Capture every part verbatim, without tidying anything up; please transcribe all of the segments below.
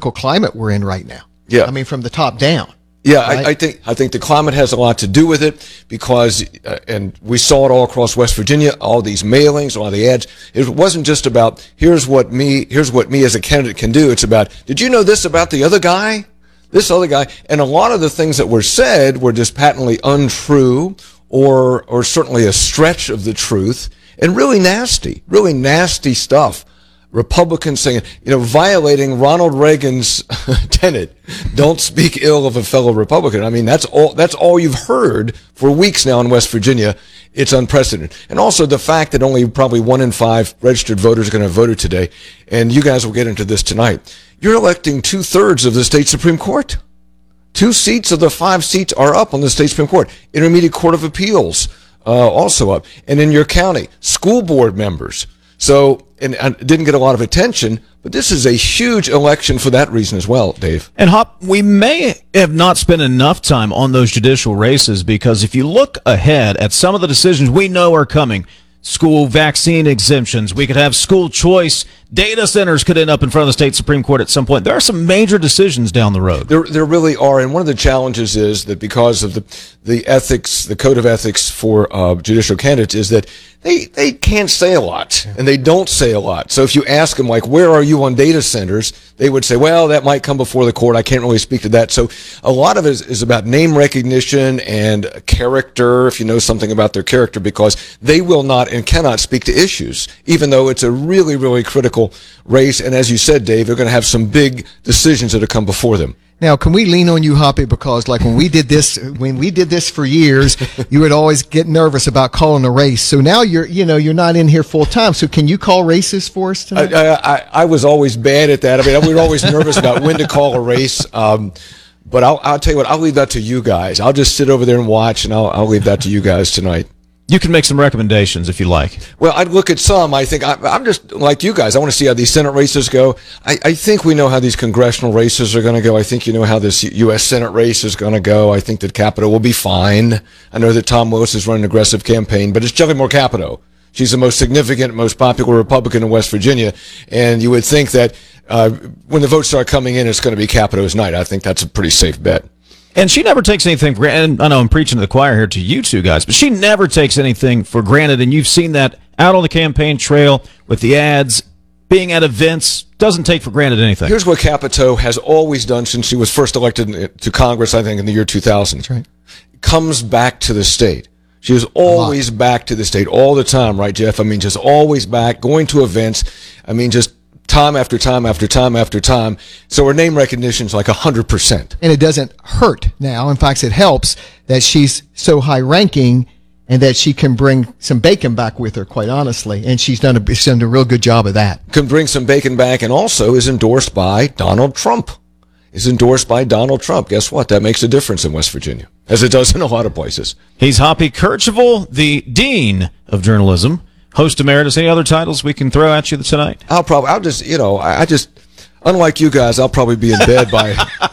political climate we're in right now. Yeah. I mean, from the top down. Yeah, right? I, I think I think the climate has a lot to do with it because, uh, and we saw it all across West Virginia, all these mailings, all the ads. It wasn't just about here's what me here's what me as a candidate can do. It's about, did you know this about the other guy? This other guy. And a lot of the things that were said were just patently untrue or or certainly a stretch of the truth and really nasty, really nasty stuff. Republicans saying, you know, violating Ronald Reagan's tenet, don't speak ill of a fellow Republican. I mean, that's all, that's all you've heard for weeks now in West Virginia. It's unprecedented. And also the fact that only probably one in five registered voters are going to have voted today. And you guys will get into this tonight. You're electing two thirds of the state Supreme Court. Two seats of the five seats are up on the state Supreme Court. Intermediate Court of Appeals, uh, also up. And in your county, school board members. So, and, and it didn't get a lot of attention, but this is a huge election for that reason as well, Dave. And Hop, we may have not spent enough time on those judicial races because if you look ahead at some of the decisions we know are coming, school vaccine exemptions, we could have school choice, data centers could end up in front of the state Supreme Court at some point. There are some major decisions down the road. There, there really are, and one of the challenges is that because of the the ethics, the code of ethics for uh, judicial candidates is that they they can't say a lot, and they don't say a lot. So if you ask them, like, where are you on data centers, they would say, well, that might come before the court. I can't really speak to that. So a lot of it is, is about name recognition and character, if you know something about their character, because they will not and cannot speak to issues, even though it's a really, really critical race. And as you said, Dave, they're going to have some big decisions that have come before them. Now, can we lean on you, Hoppy? Because like when we did this, when we did this for years, you would always get nervous about calling a race. So now you're, you know, you're not in here full time. So can you call races for us tonight? I, I, I was always bad at that. I mean, we were always nervous about when to call a race. Um, but I'll, I'll tell you what, I'll leave that to you guys. I'll just sit over there and watch, and I'll, I'll leave that to you guys tonight. You can make some recommendations if you like. Well, I'd look at some. I think I, I'm just like you guys. I want to see how these Senate races go. I, I think we know how these congressional races are going to go. I think you know how this U S Senate race is going to go. I think that Capito will be fine. I know that Tom Willis is running an aggressive campaign, but it's Shelley Moore Capito. She's the most significant, most popular Republican in West Virginia, and you would think that uh, when the votes start coming in, it's going to be Capito's night. I think that's a pretty safe bet. And she never takes anything for granted. I know I'm preaching to the choir here to you two guys, but she never takes anything for granted, and you've seen that out on the campaign trail with the ads, being at events, doesn't take for granted anything. Here's what Capito has always done since she was first elected to Congress, I think, in the year two thousand. That's right. Comes back to the state. She is always back to the state all the time, right, Jeff? I mean, just always back, going to events. I mean, just time after time after time after time. So her name recognition is like one hundred percent. And it doesn't hurt now. In fact, it helps that she's so high ranking and that she can bring some bacon back with her, quite honestly. And she's done a, she's done a real good job of that. Can bring some bacon back, and also is endorsed by Donald Trump. Is endorsed by Donald Trump. Guess what? That makes a difference in West Virginia, as it does in a lot of places. He's Hoppy Kercheval, the Dean of Journalism. Host Emeritus. Any other titles we can throw at you tonight? I'll probably, I'll just, you know, I, I just, unlike you guys, I'll probably be in bed by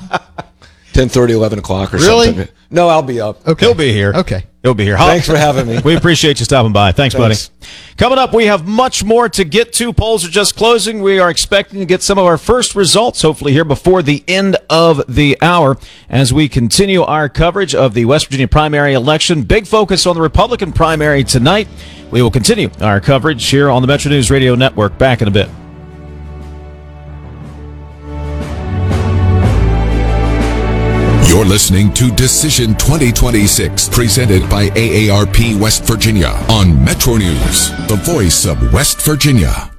ten thirty, eleven o'clock or really? something. No, I'll be up. Okay. He'll be here. Okay. He'll be here. Thanks for having me. We appreciate you stopping by. Thanks, Thanks, buddy. Coming up, we have much more to get to. Polls are just closing. We are expecting to get some of our first results, hopefully here before the end of the hour, as we continue our coverage of the West Virginia primary election. Big focus on the Republican primary tonight. We will continue our coverage here on the Metro News Radio Network. Back in a bit. You're listening to Decision twenty twenty-six, presented by A A R P West Virginia on Metro News, the voice of West Virginia.